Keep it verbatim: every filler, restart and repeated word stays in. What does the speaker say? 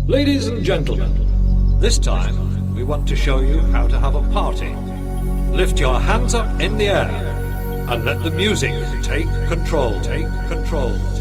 Ladies and gentlemen, this time we want to show you how to have a party. Lift your hands up in the air and let the music take control, take control.